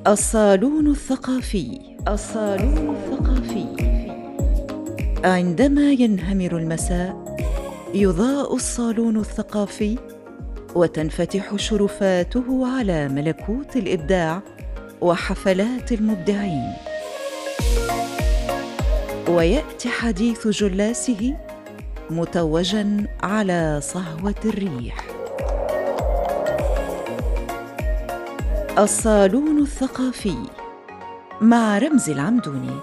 الصالون الثقافي. الصالون الثقافي. عندما ينهمر المساء يضاء الصالون الثقافي وتنفتح شرفاته على ملكوت الإبداع وحفلات المبدعين، ويأتي حديث جلاسه متوجاً على صهوة الريح. الصالون الثقافي مع رمزي العمدوني.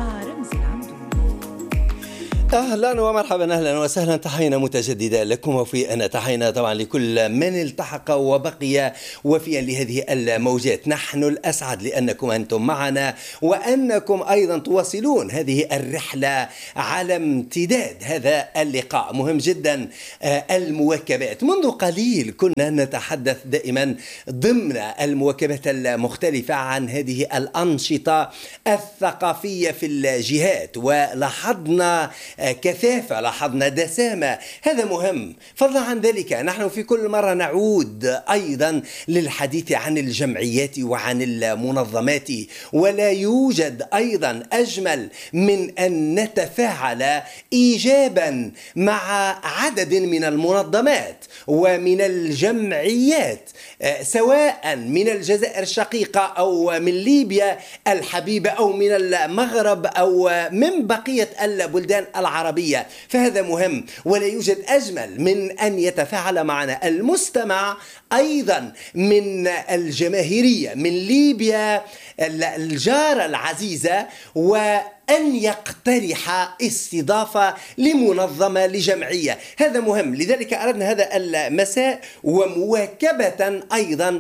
أهلا ومرحبا، أهلا وسهلا، تحينا متجددة لكم، وفي تحينا طبعا لكل من التحق وبقي وفيا لهذه الموجات. نحن الأسعد لأنكم أنتم معنا، وأنكم أيضا تواصلون هذه الرحلة على امتداد هذا اللقاء. مهم جدا المواكبات. منذ قليل كنا نتحدث دائما ضمن المواكبات المختلفة عن هذه الأنشطة الثقافية في الجهات، ولاحظنا كثافة، لاحظنا دسامة. هذا مهم. فضلا عن ذلك نحن في كل مرة نعود أيضا للحديث عن الجمعيات وعن المنظمات، ولا يوجد أيضا أجمل من أن نتفاعل إيجابا مع عدد من المنظمات ومن الجمعيات، سواء من الجزائر الشقيقة أو من ليبيا الحبيبة أو من المغرب أو من بقية البلدان العربية. فهذا مهم، ولا يوجد أجمل من أن يتفاعل معنا المستمع أيضا من الجماهيرية من ليبيا الجارة العزيزة، وأن يقترح استضافة لمنظمة لجمعية. هذا مهم. لذلك أردنا هذا المساء ومواكبة أيضا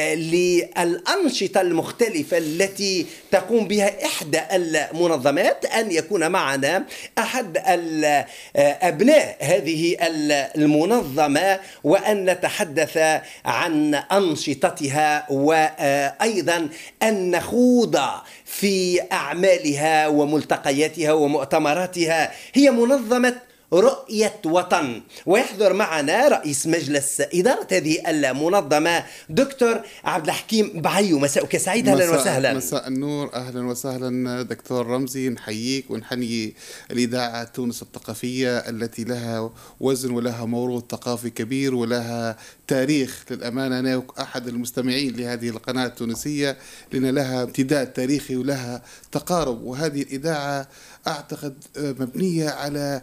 للأنشطة المختلفة التي تقوم بها إحدى المنظمات أن يكون معنا أحد أبناء هذه المنظمة، وأن نتحدث عن أنشطتها، وأيضا أن نخوض في أعمالها وملتقياتها ومؤتمراتها. هي منظمة رؤية وطن، ويحضر معنا رئيس مجلس إدارة هذه المنظمة دكتور عبد الحكيم بعيو. مساءك سعيد، أهلا وسهلا. مساء النور، أهلا وسهلا دكتور رمزي. نحييك ونحيي الإذاعة تونس الثقافية التي لها وزن ولها موروث ثقافي كبير ولها تاريخ. للأمانة أنا أحد المستمعين لهذه القناة التونسية، لأن لها امتداد تاريخي ولها تقارب، وهذه الإذاعة أعتقد مبنية على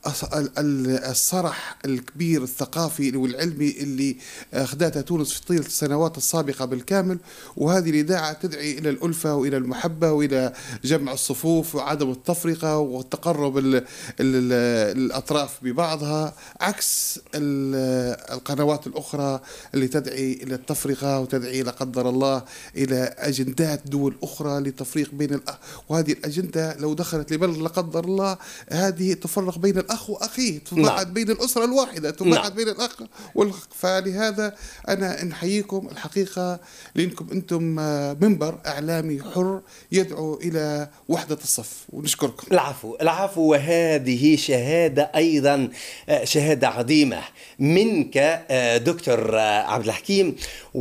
الصرح الكبير الثقافي والعلمي اللي أخذتها تونس في طيلة السنوات السابقة بالكامل. وهذه الإذاعة تدعي إلى الألفة وإلى المحبة وإلى جمع الصفوف وعدم التفرقة وتقرب الأطراف ببعضها، عكس القنوات الأخرى اللي تدعي إلى التفرقة وتدعي لا قدر الله إلى أجندات دول أخرى لتفريق بين وهذه الأجندة لو دخلت لبلد لا قدر الله هذه تفرق بين الأخ وأخيه، تبعد بين الأسرة الواحدة، تبعد بين الأخ والأخ. فلهذا أنا نحييكم الحقيقة، لأنكم أنتم منبر إعلامي حر يدعو إلى وحدة الصف، ونشكركم. العفو. وهذه شهادة أيضا، شهادة عظيمة منك دكتور عبد الحكيم.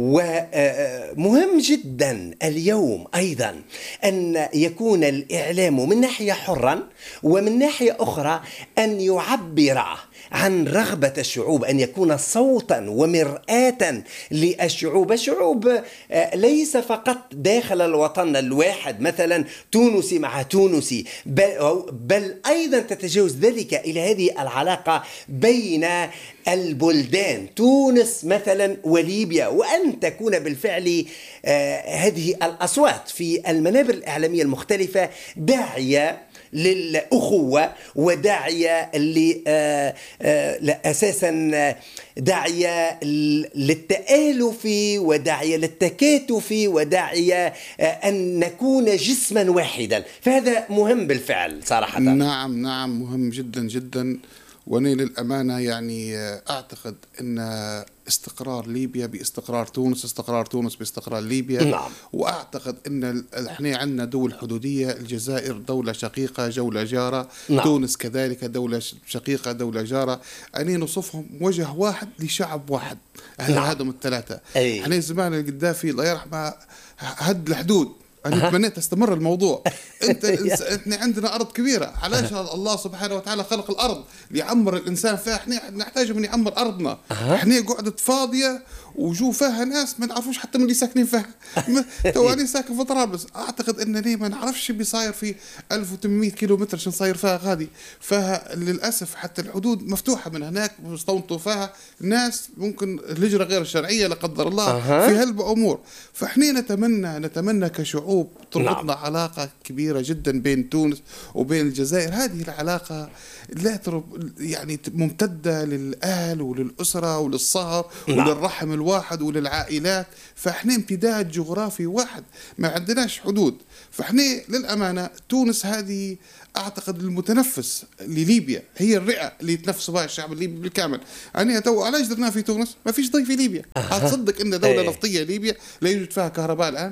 ومهم جدا اليوم أيضا أن يكون الإعلام من ناحية حرا، ومن ناحية أخرى أن يعبر عن رغبة الشعوب، أن يكون صوتا ومرآة للشعوب. الشعوب ليس فقط داخل الوطن الواحد، مثلا تونسي مع تونسي، بل أيضا تتجاوز ذلك إلى هذه العلاقة بين البلدان، تونس مثلا وليبيا، وأن تكون بالفعل هذه الأصوات في المنابر الإعلامية المختلفة داعية للأخوة، وداعية أساسا داعية للتآلف، وداعية للتكاتف، وداعية أن نكون جسما واحدا. فهذا مهم بالفعل صراحة. نعم مهم جدا جدا. وأنا للأمانة يعني أعتقد أن استقرار ليبيا باستقرار تونس، استقرار تونس باستقرار ليبيا. نعم. وأعتقد أن احنا عندنا دول حدودية، الجزائر دولة شقيقة جولة جارة، نعم. تونس كذلك دولة شقيقة دولة جارة، أنا نصفهم وجه واحد لشعب واحد. نعم. هذم الثلاثة. أي. احنا زمان القذافي الله يرحمه هد الحدود، أنا تمنيت استمر الموضوع. احنا عندنا أرض كبيرة، علاش الله سبحانه وتعالى خلق الأرض ليعمر الإنسان فيها، احنا نحتاج من يعمر أرضنا. احنا قعدت فاضية وجو فيها ناس ما نعرفوش حتى من اللي ساكنين فيها. تو أنا ساكن في طرابلس، أعتقد أن ليه ما نعرفش بيصاير في 1800 كيلومتر شن صاير فيها غادي. فللأسف حتى الحدود مفتوحة من هناك، مستوطنوا فيها ناس ممكن الهجرة غير الشرعية لا قدر الله في هالأمور. فاحنا نتمنى كشعوب تربطنا نعم. علاقة كبيرة جدا بين تونس وبين الجزائر. هذه العلاقة لا يعني ممتدة للأهل وللأسرة وللصهر وللرحم الواحد وللعائلات. فاحنا امتداد جغرافي واحد، ما عندناش حدود. فاحنا للأمانة تونس هذه أعتقد المتنفس لليبيا، هي الرئة اللي يتنفس بها الشعب الليبي بالكامل. يعني تو علاش درنا في تونس؟ ما فيش ضي في ليبيا. هتصدق إن دولة نفطية ليبيا لا يوجد فيها كهرباء الآن؟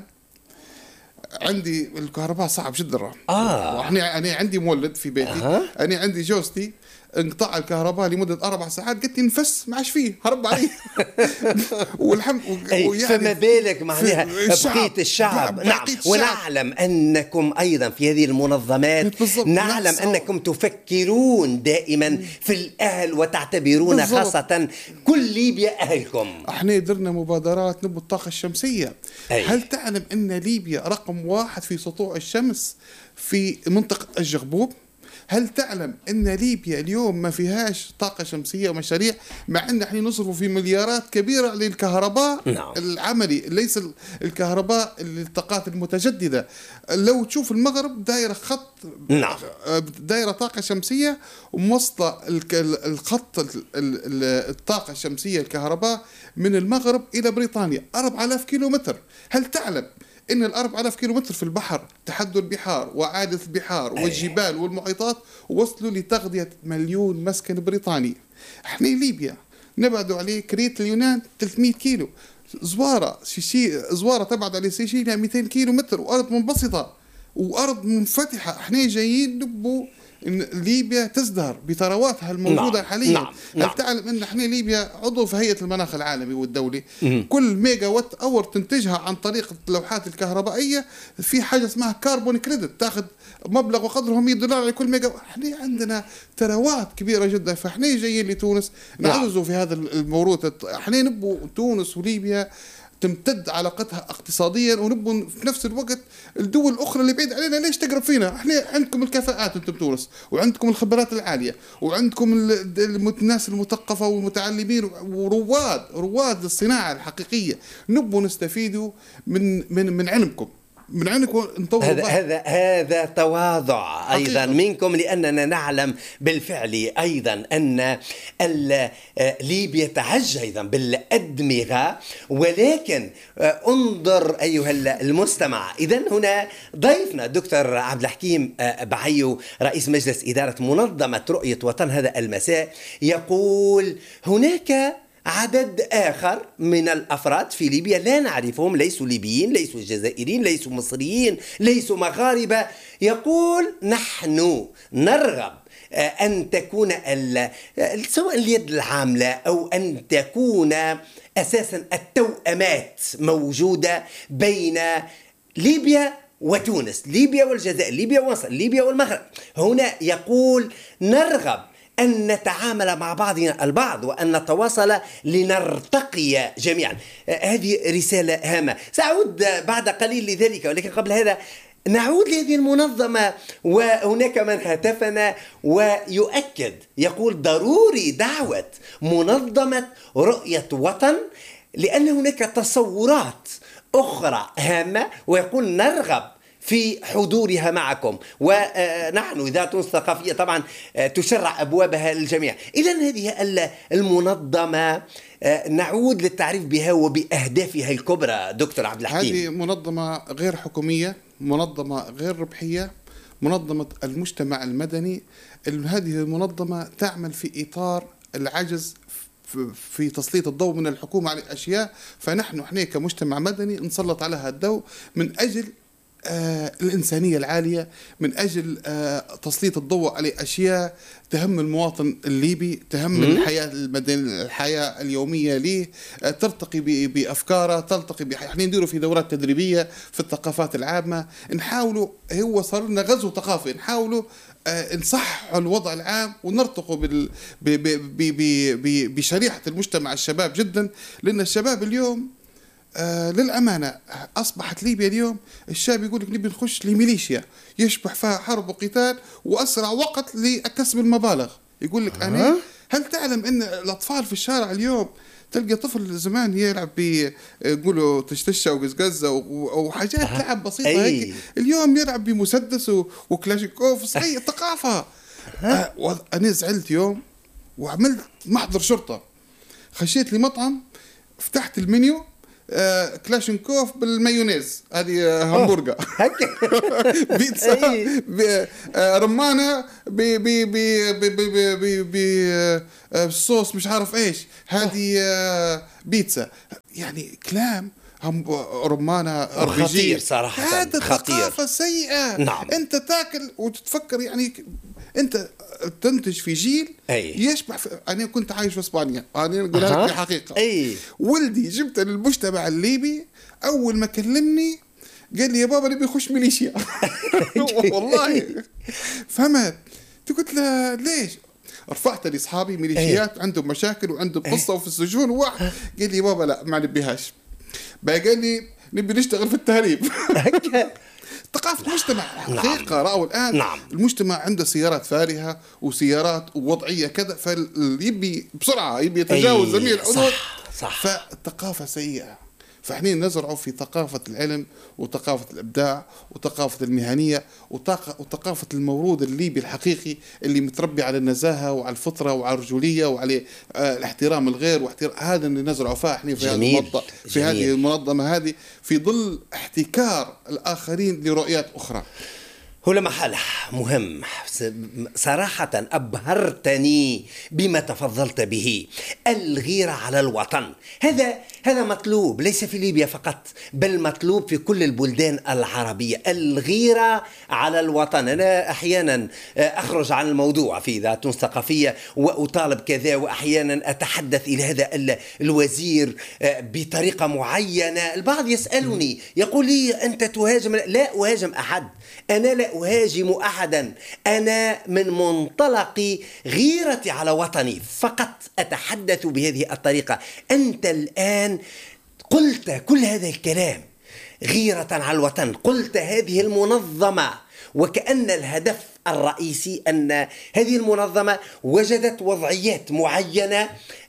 عندي الكهرباء صعب جدا. أنا عندي مولد في بيتي. أنا عندي جوزتي انقطع الكهرباء لمدة 4 ساعات، قلت نفس ما عادش فيه، هرب علي. والحمد فما بالك معناها بقية الشعب. نعم. ونعلم أنكم أيضا في هذه المنظمات نعلم أنكم تفكرون دائما في الأهل وتعتبرون بالضبط. خاصة كل ليبيا أهلكم. احنا درنا مبادرات نبو الطاقة الشمسية. هل تعلم أن ليبيا رقم 1 في سطوع الشمس في منطقة الجغبوب؟ هل تعلم أن ليبيا اليوم ما فيهاش طاقة شمسية ومشاريع، مع أن احنا نصرف في مليارات كبيرة للكهرباء العملي، ليس الكهرباء للطاقات المتجددة. لو تشوف المغرب دايرة خط دايرة طاقة شمسية وموصلة الخط الطاقة الشمسية الكهرباء من المغرب إلى بريطانيا 4000 كيلومتر. هل تعلم إن 4000 كيلومتر في البحر تحدوا البحار وعادة البحار والجبال والمحيطات وصلوا لتغذية 1,000,000 مسكن بريطاني. احنا ليبيا نبعدوا عليه كريت اليونان 300 كيلو، زوارة تبعد عليه سيشيليا 200 كيلومتر، وأرض منبسطة وأرض منفتحة. احنا جايين نبو إن ليبيا تزدهر بثرواتها الموجودة حاليا. هل تعلم أن احنا ليبيا عضو في هيئة المناخ العالمي والدولي؟ كل ميجا وات اور تنتجها عن طريق اللوحات الكهربائية في حاجة اسمها كاربون كريدت، تاخذ مبلغ وقدره $100 على كل ميجا. احنا عندنا ثروات كبيرة جدا. فاحنا جايين لتونس نعززوا في هذا الموروث. احنا نبو تونس وليبيا تمتد علاقتها اقتصاديا، ونبغى في نفس الوقت الدول الاخرى اللي بعيد علينا ليش تقرب فينا. احنا عندكم الكفاءات انتم تونس، وعندكم الخبرات العاليه، وعندكم الناس المثقفه والمتعلمين ورواد الصناعه الحقيقيه. نبغى نستفيدوا من علمكم، من عندكم نطور. هذا تواضع أيضا منكم، لأننا نعلم بالفعل أيضا أن ليبيا تعج أيضا بالأدمغة. ولكن انظر أيها المستمع، إذن هنا ضيفنا دكتور عبد الحكيم بعيو رئيس مجلس إدارة منظمة رؤية وطن هذا المساء يقول هناك عدد آخر من الأفراد في ليبيا لا نعرفهم، ليسوا ليبيين، ليسوا جزائريين، ليسوا مصريين، ليسوا مغاربة. يقول نحن نرغب أن تكون سواء اليد العاملة أو أن تكون أساسا التوأمات موجودة بين ليبيا وتونس، ليبيا والجزائر، ليبيا ومصر، ليبيا والمغرب. هنا يقول نرغب أن نتعامل مع بعضنا البعض وأن نتواصل لنرتقي جميعا. هذه رسالة هامة، سأعود بعد قليل لذلك، ولكن قبل هذا نعود لهذه المنظمة. وهناك من هاتفنا ويؤكد يقول ضروري دعوة منظمة رؤية وطن، لأن هناك تصورات أخرى هامة، ويقول نرغب في حضورها معكم. ونحن إذاعة تونس الثقافية طبعا تشرع أبوابها للجميع. إذن هذه المنظمة نعود للتعريف بها وبأهدافها الكبرى دكتور عبد الحكيم. هذه منظمة غير حكومية، منظمة غير ربحية، منظمة المجتمع المدني. هذه المنظمة تعمل في إطار العجز في تسليط الضوء من الحكومة على أشياء، فنحن كمجتمع مدني نسلط عليها الضوء من أجل الإنسانية العالية، من أجل تسليط الضوء على أشياء تهم المواطن الليبي، تهم الحياة المدنية، الحياة اليومية ليه، ترتقي بأفكاره، تلتقي احنا نديروا في دورات تدريبية في الثقافات العامة، نحاولوا، هو صار لنا غزو ثقافي، نحاولوا نصحح الوضع العام ونرتقوا بشريحة المجتمع الشباب جدا، لأن الشباب اليوم للأمانة أصبحت ليبيا اليوم الشاب يقول لك نبي نخش لميليشيا يشبح فيها حرب وقتال وأسرع وقت لكسب المبالغ. يقول لك أنا، هل تعلم أن الأطفال في الشارع اليوم تلقى طفل زمان يلعب يقولوا تشتشة وقزقزة وحاجات لعب بسيطة هيك، اليوم يلعب بمسدس وكلاشينكوف. صحيح ثقافة. أنا زعلت يوم وعملت محضر شرطة، خشيت لي مطعم، فتحت المنيو كلاشينكوف بالمايونيز، هذه همبرجر بيتزا رمانة بالصوص مش عارف ايش، هذه بيتزا. يعني كلام رمانة خطير صراحة، هذا ثقافة سيئة. نعم. انت تاكل وتتفكر، يعني انت تنتج في جيل يشبح أنا كنت عايش في إسبانيا، أنا أقولها لك بحقيقة. ولدي جبت للمجتمع الليبي، أول ما كلمني قال لي يا بابا نبي يخش ميليشيا والله. فهمت؟ قلت له ليش؟ رفعت لي أصحابي ميليشيات عندهم مشاكل وعندهم قصة وفي السجون، واحد قال لي يا بابا لا ما نبيهاش، بقى قال لي نبي نشتغل في التهريب ثقافة المجتمع حقيقة. رأوا الآن المجتمع عنده سيارات فارهة وسيارات ووضعية كذا، فيبي بسرعة يبي يتجاوز جميع الحدود. فالثقافة سيئة. فاحنا نزرعوا في ثقافة العلم وثقافة الإبداع وثقافة المهنية وثقافة المورود الليبي الحقيقي اللي متربي على النزاهة وعلى الفطرة وعلى الرجولية وعلى الاحترام الغير هذا اللي نزرعه فاحنا في هذه المنظمة هذه، في ظل احتكار الآخرين لرؤيات أخرى. هو محل مهم صراحة. أبهرتني بما تفضلت به، الغيرة على الوطن. هذا مطلوب ليس في ليبيا فقط، بل مطلوب في كل البلدان العربية، الغيرة على الوطن. أنا أحيانا أخرج عن الموضوع في ذات ثقافية وأطالب كذا، وأحيانا أتحدث إلى هذا الوزير بطريقة معينة. البعض يسألني يقول لي أنت تهاجم. لا أهاجم أحد، أنا لا أهاجم أحدا، أنا من منطلق غيرتي على وطني فقط أتحدث بهذه الطريقة. أنت الآن قلت كل هذا الكلام غيرة على الوطن، قلت هذه المنظمة، وكأن الهدف الرئيسي أن هذه المنظمة وجدت وضعيات معينة،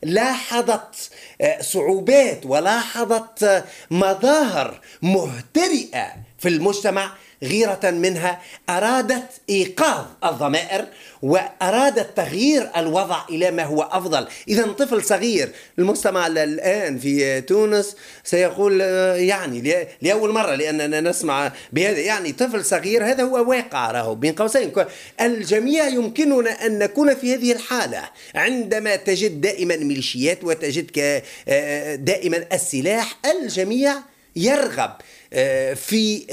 لاحظت صعوبات ولاحظت مظاهر مهترئة في المجتمع، غيرة منها أرادت إيقاظ الضمائر وأرادت تغيير الوضع إلى ما هو أفضل. إذا طفل صغير، المجتمع الآن في تونس سيقول يعني لأول مرة لأننا نسمع بهذا، يعني طفل صغير، هذا هو واقع راهو بين قوسين. الجميع يمكننا أن نكون في هذه الحالة عندما تجد دائما ميليشيات وتجد دائما السلاح. الجميع يرغب في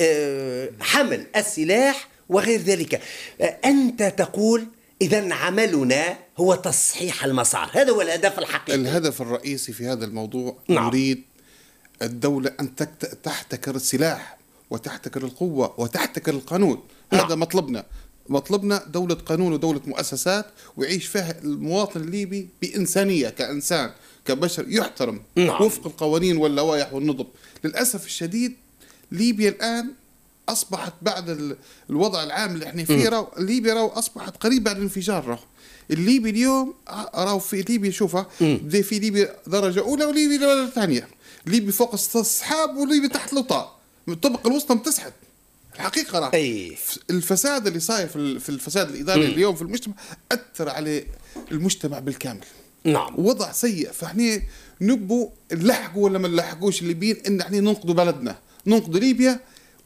حمل السلاح وغير ذلك. أنت تقول إذن عملنا هو تصحيح المسار، هذا هو الهدف الحقيقي، الهدف الرئيسي في هذا الموضوع. نريد الدولة أن تحتكر السلاح وتحتكر القوة وتحتكر القانون. هذا مطلبنا دولة قانون ودولة مؤسسات، ويعيش فيها المواطن الليبي بإنسانية، كإنسان كبشر يحترم وفق القوانين واللوائح والنظم. للأسف الشديد ليبيا الآن أصبحت بعد الوضع العام اللي احنا فيه، ليبيا أصبحت قريبة على الانفجار. الليبي اليوم في ليبيا شوفها، في ليبيا درجة أولى وليبيا درجة ثانية، ليبيا فوق السحاب وليبيا تحت الوطاء، الطبقة الوسطى متسحب. الحقيقة الفساد اللي صاير في الفساد الإداري اليوم في المجتمع أثر على المجتمع بالكامل. وضع سيء. فاحنا نبو نلحقوا ولا ما نلحقوش الليبيين، إن احنا ننقذوا بلدنا، ننقذوا ليبيا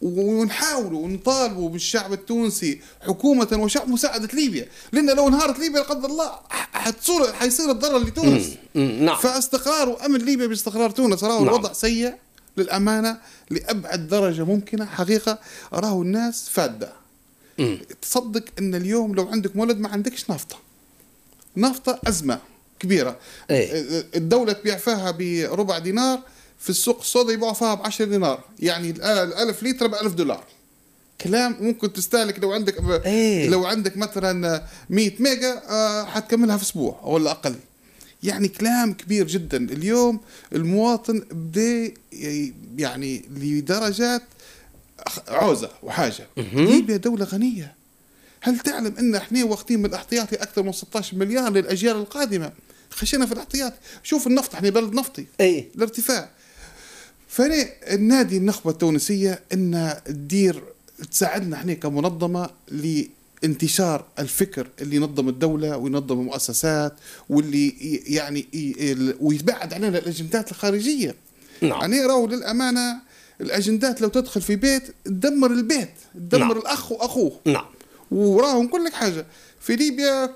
ونحاولوا ونطالبوا بالشعب التونسي حكومة وشعب مساعدة ليبيا، لأن لو انهارت ليبيا لا قدر الله حيصير الضرر لتونس. نعم. فاستقرار وأمن ليبيا باستقرار تونس. راه الوضع سيء للأمانة لأبعد درجة ممكنة. حقيقة راه الناس فادة. تصدق أن اليوم لو عندك مولد ما عندكش نافطة أزمة كبيرة. الدولة تبيع فيها بربع دينار، في السوق السوداء يبيعوا فيها ب10 دينار، يعني 1000 لتر ب$1000. كلام ممكن تستهلك لو عندك مثلا 100 ميجا حتكملها في اسبوع ولا اقل. يعني كلام كبير جدا. اليوم المواطن بدا يعني لدرجات عوزة وحاجة. ليبيا دولة غنية. هل تعلم ان احنا واخدين من الاحتياطي اكثر من 16 مليار للاجيال القادمة؟ خشينا في الاحتياطي. شوف النفط، احنا بلد نفطي. الارتفاع. فأنا النادي النخبة التونسية إن تساعدنا احنا كمنظمة لانتشار الفكر اللي ينظم الدولة وينظم المؤسسات، واللي يعني ويتبعد علينا الأجندات الخارجية. نعم. يعني راهو للأمانة الأجندات لو تدخل في بيت تدمر البيت، تدمر نعم. الأخ وأخوه. نعم. وراهم نقول لك حاجة، في ليبيا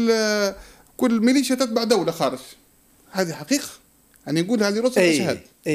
كل ميليشيا تتبع دولة خارج. هذه حقيقة، يعني نقولها لرسل أشهد.